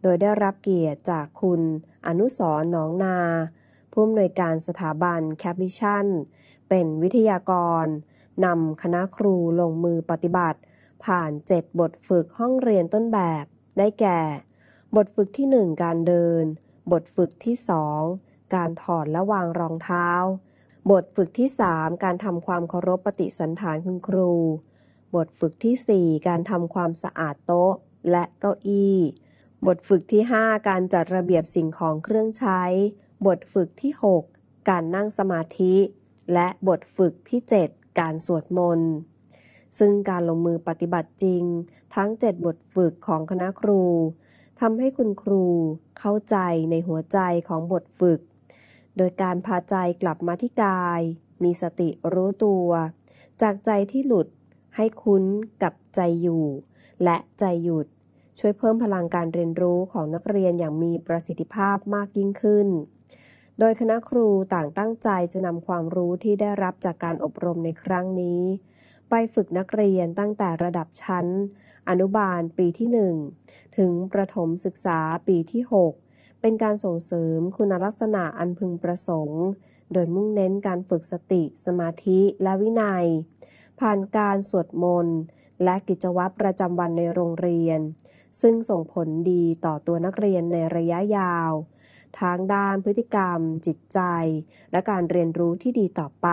โดยได้รับเกียรติจากคุณอนุสรณ์หนองนาผู้อำนวยการสถาบันแคปมิชชั่นเป็นวิทยากรนำคณะครูลงมือปฏิบัติผ่าน7บทฝึกห้องเรียนต้นแบบได้แก่ บทฝึกที่1การเดินบทฝึกที่2การถอดและวางรองเท้าบทฝึกที่3การทำความเคารพปฏิสันถานคุณครูบทฝึกที่4การทำความสะอาดโต๊ะและเก้าอี้บทฝึกที่5การจัดระเบียบสิ่งของเครื่องใช้บทฝึกที่6การนั่งสมาธิและบทฝึกที่7การสวดมนต์ซึ่งการลงมือปฏิบัติจริงทั้ง7บทฝึกของคณะครูทำให้คุณครูเข้าใจในหัวใจของบทฝึกโดยการพาใจกลับมาที่กายมีสติรู้ตัวจากใจที่หลุดให้คุ้นกับใจอยู่และใจหยุดช่วยเพิ่มพลังการเรียนรู้ของนักเรียนอย่างมีประสิทธิภาพมากยิ่งขึ้นโดยคณะครูต่างตั้งใจจะนำความรู้ที่ได้รับจากการอบรมในครั้งนี้ไปฝึกนักเรียนตั้งแต่ระดับชั้นอนุบาลปีที่1ถึงประถมศึกษาปีที่6เป็นการส่งเสริมคุณลักษณะอันพึงประสงค์โดยมุ่งเน้นการฝึกสติสมาธิและวินัยผ่านการสวดมนต์และกิจวัตรประจำวันในโรงเรียนซึ่งส่งผลดีต่อตัวนักเรียนในระยะยาวทั้งด้านพฤติกรรมจิตใจและการเรียนรู้ที่ดีต่อไป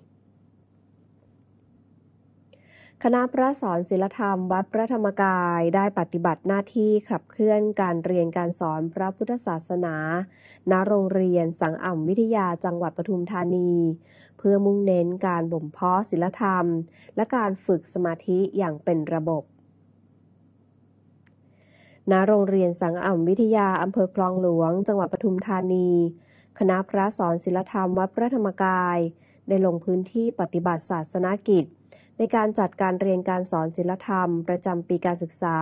คณะพระสอนศีลธรรมวัดพระธรรมกายได้ปฏิบัติหน้าที่ขับเคลื่อนการเรียนการสอนพระพุทธศาสนาณโรงเรียนสังอ่ำวิทยาจังหวัดปทุมธานีเพื่อมุ่งเน้นการบ่มเพาะศีลธรรมและการฝึกสมาธิอย่างเป็นระบบณโรงเรียนสังอ่ำวิทยาอำเภอคลองหลวงจังหวัดปทุมธานีคณะพระสอนศีลธรรมวัดพระธรรมกายได้ลงพื้นที่ปฏิบัติศาสนกิจในการจัดการเรียนการสอนศีลธรรมประจำปีการศึกษา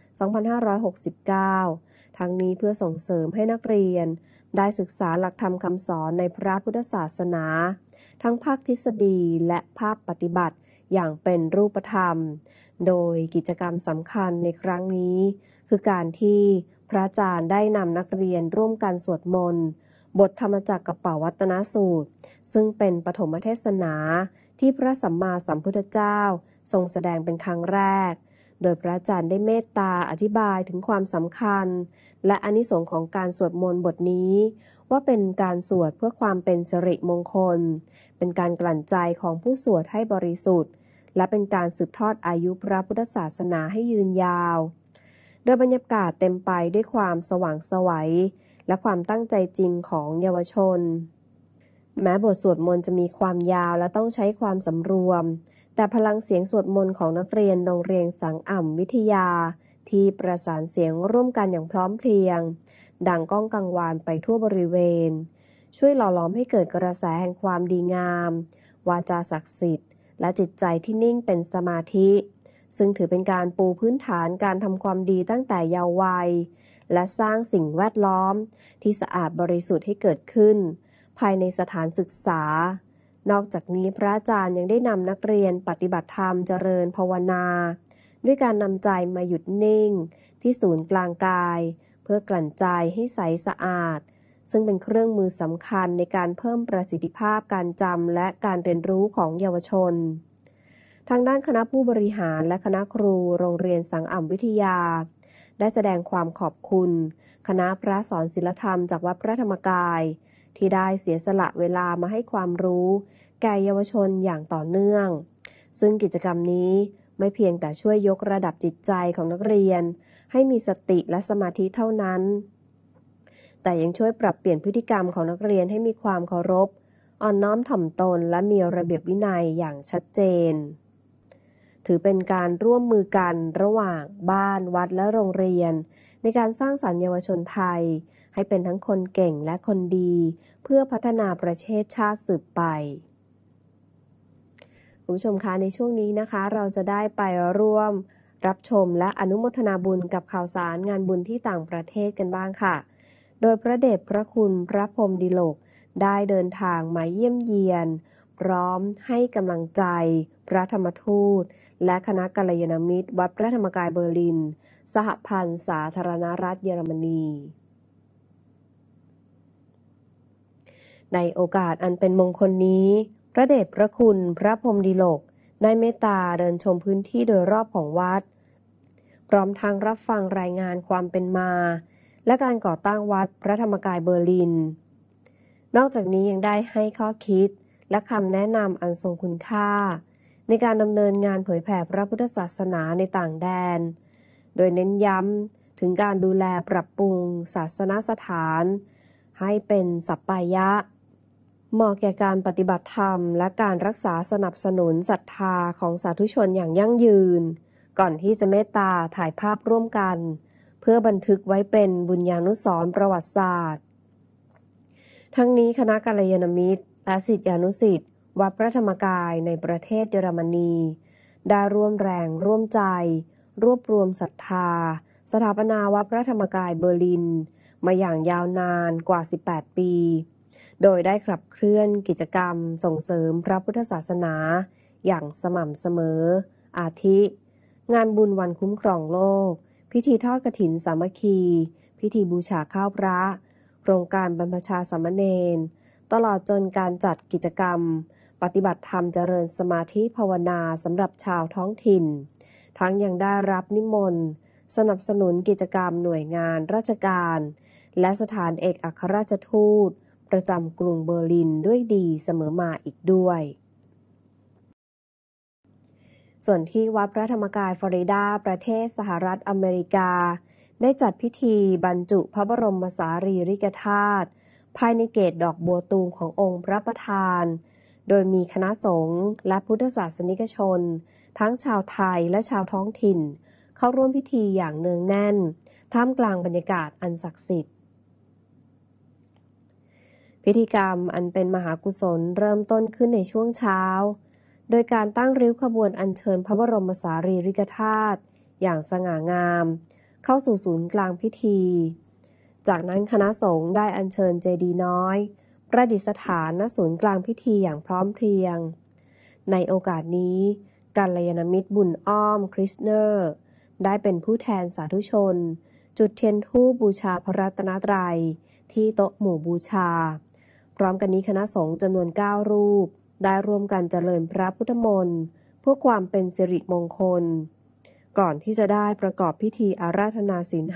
2569 ทั้งนี้เพื่อส่งเสริมให้นักเรียนได้ศึกษาหลักธรรมคำสอนในพระพุทธศาสนาทั้งภาคทฤษฎีและภาคปฏิบัติอย่างเป็นรูปธรรมโดยกิจกรรมสำคัญในครั้งนี้คือการที่พระอาจารย์ได้นำนักเรียนร่วมกันสวดมนต์บทธรรมจักรกัปปวัตตนสูตรซึ่งเป็นปฐมเทศนาที่พระสัมมาสัมพุทธเจ้าทรงแสดงเป็นครั้งแรกโดยพระอาจารย์ได้เมตตาอธิบายถึงความสำคัญและอานิสงส์ของการสวดมนต์บทนี้ว่าเป็นการสวดเพื่อความเป็นสิริมงคลเป็นการกลั่นใจของผู้สวดให้บริสุทธิ์และเป็นการสืบทอดอายุพระพุทธศาสนาให้ยืนยาวโดยบรรยากาศเต็มไปด้วยความสว่างไสวและความตั้งใจจริงของเยาวชนแม้บทสวดมนต์จะมีความยาวและต้องใช้ความสำรวมแต่พลังเสียงสวดมนต์ของนักเรียนโรงเรียนสังอ่ำวิทยาที่ประสานเสียงร่วมกันอย่างพร้อมเพรียงดังก้องกังวานไปทั่วบริเวณช่วยหล่อหลอมให้เกิดกระแสแห่งความดีงามวาจาศักดิ์สิทธิ์และจิตใจที่นิ่งเป็นสมาธิซึ่งถือเป็นการปูพื้นฐานการทำความดีตั้งแต่เยาว์วัยและสร้างสิ่งแวดล้อมที่สะอาดบริสุทธิ์ให้เกิดขึ้นภายในสถานศึกษานอกจากนี้พระอาจารย์ยังได้นำนักเรียนปฏิบัติธรรมเจริญภาวนาด้วยการนำใจมาหยุดนิ่งที่ศูนย์กลางกายเพื่อกลั่นใจให้ใสสะอาดซึ่งเป็นเครื่องมือสำคัญในการเพิ่มประสิทธิภาพการจำและการเรียนรู้ของเยาวชนทางด้านคณะผู้บริหารและคณะครูโรงเรียนสังอ่ำวิทยาได้แสดงความขอบคุณคณะพระสอนศีลธรรมจากวัดพระธรรมกายที่ได้เสียสละเวลามาให้ความรู้แก่เยาวชนอย่างต่อเนื่องซึ่งกิจกรรมนี้ไม่เพียงแต่ช่วยยกระดับจิตใจของนักเรียนให้มีสติและสมาธิเท่านั้นแต่ยังช่วยปรับเปลี่ยนพฤติกรรมของนักเรียนให้มีความเคารพอ่อนน้อมถ่อมตนและมีระเบียบวินัยอย่างชัดเจนถือเป็นการร่วมมือกันระหว่างบ้านวัดและโรงเรียนในการสร้างสรรค์เยาวชนไทยให้เป็นทั้งคนเก่งและคนดีเพื่อพัฒนาประเทศชาติสืบไปคุณผู้ชมคะในช่วงนี้นะคะเราจะได้ไปร่วมรับชมและอนุโมทนาบุญกับข่าวสารงานบุญที่ต่างประเทศกันบ้างค่ะโดยพระเดชพระคุณพระพรหมดิโลกได้เดินทางมาเยี่ยมเยียนพร้อมให้กำลังใจพระธรรมทูตและคณะกัลยาณมิตรวัดพระธรรมกายเบอร์ลินสหพันธ์สาธารณรัฐเยอรมนีในโอกาสอันเป็นมงคลนี้พระเดชพระคุณพระพรหมดิลกได้เมตตาเดินชมพื้นที่โดยรอบของวัดพร้อมทั้งรับฟังรายงานความเป็นมาและการก่อตั้งวัดพระธรรมกายเบอร์ลินนอกจากนี้ยังได้ให้ข้อคิดและคำแนะนำอันทรงคุณค่าในการดำเนินงานเผยแผ่พระพุทธศาสนาในต่างแดนโดยเน้นย้ำถึงการดูแลปรับปรุงศาสนสถานให้เป็นสัปปายะเหมาะแก่การปฏิบัติธรรมและการรักษาสนับสนุนศรัทธาของสาธุชนอย่างยั่งยืนก่อนที่จะเมตตาถ่ายภาพร่วมกันเพื่อบันทึกไว้เป็นบุญญานุสรณ์ประวัติศาสตร์ทั้งนี้คณะกัลยาณมิตรและศิษยานุศิษย์วัดพระธรรมกายในประเทศเยอรมนีได้ร่วมแรงร่วมใจรวบรวมศรัทธาสถาปนาวัดพระธรรมกายเบอร์ลินมาอย่างยาวนานกว่า18ปีโดยได้ขับเคลื่อนกิจกรรมส่งเสริมพระพุทธศาสนาอย่างสม่ำเสมออาทิงานบุญวันคุ้มครองโลกพิธีทอดกฐินสามัคคีพิธีบูชาข้าวพระโครงการบรรพชาสามเณรตลอดจนการจัดกิจกรรมปฏิบัติธรรมเจริญสมาธิภาวนาสำหรับชาวท้องถิ่นทั้งยังได้รับนิมนต์สนับสนุนกิจกรรมหน่วยงานราชการและสถานเอกอัครราชทูตประจำกรุงเบอร์ลินด้วยดีเสมอมาอีกด้วยส่วนที่วัดพระธรรมกายฟลอริดาประเทศสหรัฐอเมริกาได้จัดพิธีบรรจุพระบรมสารีริกธาตุภายในเกศดอกบัวตูมขององค์พระประธานโดยมีคณะสงฆ์และพุทธศาสนิกชนทั้งชาวไทยและชาวท้องถิ่นเข้าร่วมพิธีอย่างเนืองแน่นท่ามกลางบรรยากาศอันศักดิ์สิทธิ์พิธีกรรมอันเป็นมหากุศลเริ่มต้นขึ้นในช่วงเช้าโดยการตั้งริ้วขบวนอัญเชิญพระบรมสารีริกธาตุอย่างสง่างามเข้าสู่ศูนย์กลางพิธีจากนั้นคณะสงฆ์ได้อัญเชิญเจดีย์น้อยประดิษฐานณศูนย์กลางพิธีอย่างพร้อมเพรียงในโอกาสนี้กัลยาณมิตรบุญอ้อมคริสเนอร์ได้เป็นผู้แทนสาธุชนจุดเทียนธูปบูชาพระรัตนตรัยที่โต๊ะหมู่บูชาพร้อมกันนี้คณะสงฆ์จำนวน9รูปได้ร่วมกันเจริญพระพุทธมนต์เพื่อความเป็นสิริมงคลก่อนที่จะได้ประกอบพิธีอาราธนาศีล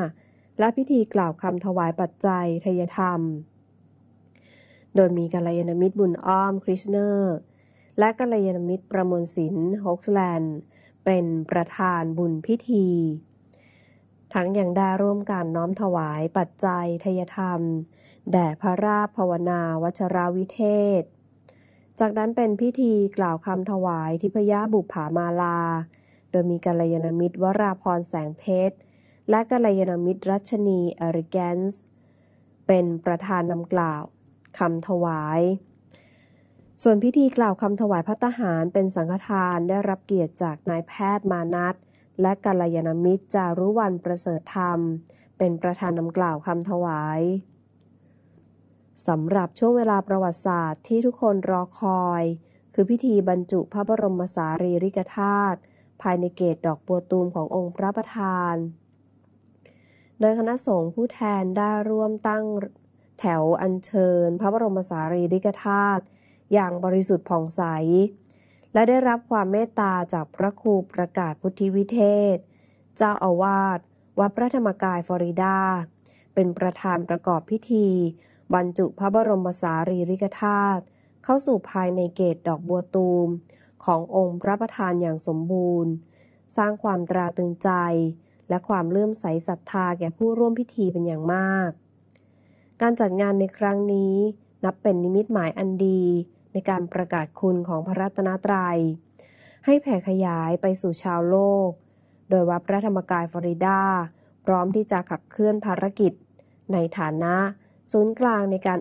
5และพิธีกล่าวคำถวายปัจจัยทายธรรมโดยมีกัลยาณมิตรบุญอ้อมคริสเนอร์และกัลยาณมิตรประมวลศิลป์ฮอกแลนด์เป็นประธานบุญพิธีทั้งยังได้ร่วมกันน้อมถวายปัจจัยทายธรรมแด่พระราชภาวนาวัชรวิเทศจากนั้นเป็นพิธีกล่าวคำถวายทิพยบุปผามาลาโดยมีกัลยาณมิตรวราพรแสงเพชรและกัลยาณมิตรรัชนีอริแกนส์เป็นประธานนำกล่าวคำถวายส่วนพิธีกล่าวคำถวายภัตตาหารเป็นสังฆทานได้รับเกียรติจากนายแพทย์มานัสและกัลยาณมิตรจารุวรรณประเสริฐธรรมเป็นประธานนำกล่าวคำถวายสำหรับช่วงเวลาประวัติศาสตร์ที่ทุกคนรอคอยคือพิธีบรรจุพระบรมสารีริกธาตุภายในเกศดอกบัวตูมขององค์พระประธานโดยคณะสงฆ์ผู้แทนได้ร่วมตั้งแถวอัญเชิญพระบรมสารีริกธาตุอย่างบริสุทธิ์ผ่องใสและได้รับความเมตตาจากพระครูประกาศพุทธิวิเทศเจ้าอาวาสวัดพระธรรมกายฟลอริดาเป็นประธานประกอบพิธีบรรจุพระบรมสารีริกธาตุเข้าสู่ภายในเกศดอกบัวตูมขององค์พระประธานอย่างสมบูรณ์สร้างความตราตรึงใจและความเลื่อมใสศรัทธาแก่ผู้ร่วมพิธีเป็นอย่างมากการจัดงานในครั้งนี้นับเป็นนิมิตหมายอันดีในการประกาศคุณของพระรัตนตรัยให้แผ่ขยายไปสู่ชาวโลกโดยวัดพระธรรมกายฟลอริดาพร้อมที่จะขับเคลื่อนภารกิจในฐานะศูนย์กลางในการ